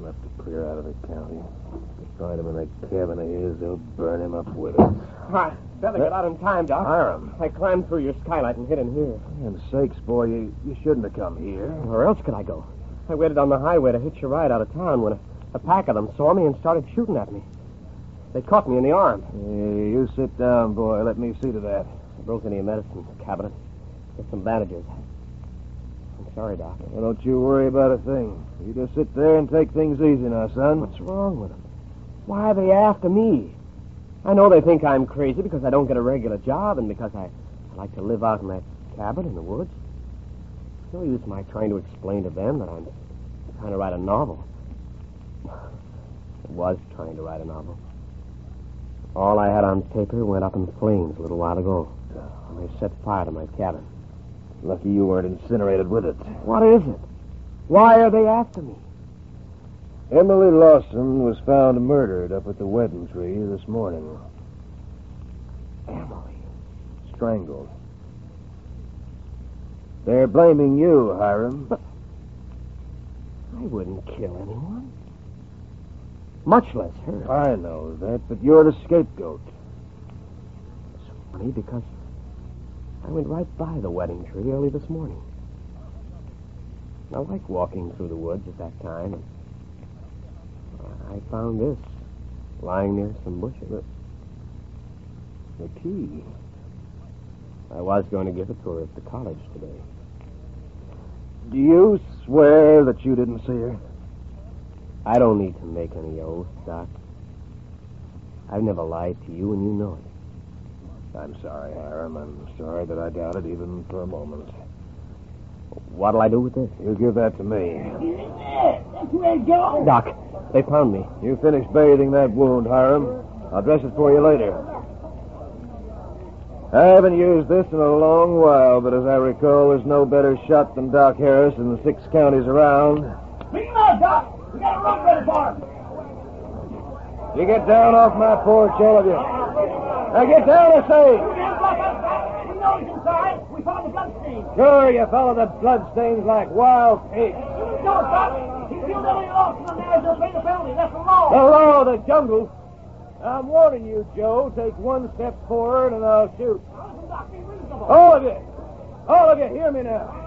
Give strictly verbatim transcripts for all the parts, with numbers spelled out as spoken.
left to clear out of the county. Find him in that cabin of his, they'll burn him up with it. I better get out in time, Doc. Hiram. I climbed through your skylight and hid in here. For sakes, boy, you, you shouldn't have come here. Where else could I go? I waited on the highway to hitch a ride out of town when a, a pack of them saw me and started shooting at me. They caught me in the arm. Hey, you sit down, boy. Let me see to that. I broke into your medicine cabinet. Get some bandages. I'm sorry, Doc. Well, don't you worry about a thing. You just sit there and take things easy now, son. What's wrong with them? Why are they after me? I know they think I'm crazy because I don't get a regular job and because I, I like to live out in that cabin in the woods. No use my trying to explain to them that I'm trying to write a novel. I was trying to write a novel. All I had on paper went up in flames a little while ago. And they set fire to my cabin. Lucky you weren't incinerated with it. What is it? Why are they after me? Emily Lawson was found murdered up at the wedding tree this morning. Emily? Strangled. They're blaming you, Hiram. But I wouldn't kill anyone. Much less her. I know that, but you're the scapegoat. It's funny because I went right by the wedding tree early this morning. I like walking through the woods at that time, and I found this lying near some bushes. The, the key. I was going to give it to her at the college today. Do you swear that you didn't see her? I don't need to make any oath, Doc. I've never lied to you, and you know it. I'm sorry, Hiram. I'm sorry that I doubted even for a moment. What'll I do with this? You give that to me. That's where it goes. Doc, they found me. You finish bathing that wound, Hiram. I'll dress it for you later. I haven't used this in a long while, but as I recall, there's no better shot than Doc Harris in the six counties around. Bring him out, Doc. We got a rope ready for him. You get down off my porch, all of you. Now get down, I say. We know he's inside. We found the bloodstains. Sure, you follow the bloodstains like wild pigs. No, Doc. He killed Emily Lawson and there's a bigger penalty. That's the law. The law of the jungle. I'm warning you, Joe. Take one step forward and I'll shoot. Doc, be reasonable. All of you. All of you, hear me now.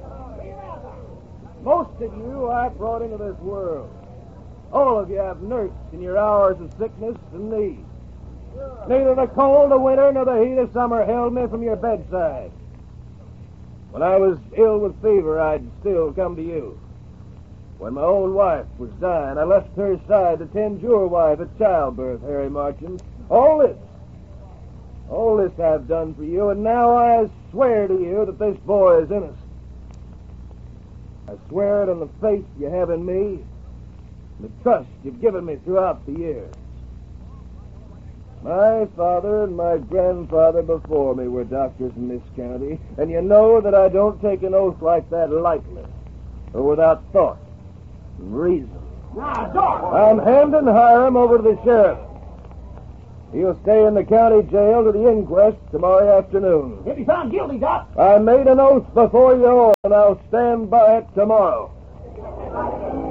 Most of you I brought into this world. All of you I've nursed in your hours of sickness and need. Neither the cold of winter nor the heat of summer held me from your bedside. When I was ill with fever, I'd still come to you. When my own wife was dying, I left her side to tend your wife at childbirth, Harry Marchand. All this, all this I've done for you, and now I swear to you that this boy is innocent. I swear it on the faith you have in me, and the trust you've given me throughout the years. My father and my grandfather before me were doctors in this county, and you know that I don't take an oath like that lightly, or without thought and reason. Now, Doc. I'm handing Hiram over to the sheriff. He'll stay in the county jail to the inquest tomorrow afternoon. He'll be found guilty, Doc. I made an oath before you all, and I'll stand by it tomorrow.